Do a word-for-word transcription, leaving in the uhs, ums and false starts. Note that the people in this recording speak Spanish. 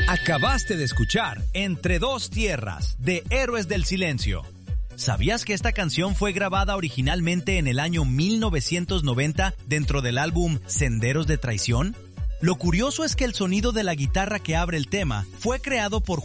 Acabaste de escuchar Entre dos tierras, de Héroes del Silencio. ¿Sabías que esta canción fue grabada originalmente en el año mil novecientos noventa dentro del álbum Senderos de Traición? Lo curioso es que el sonido de la guitarra que abre el tema fue creado por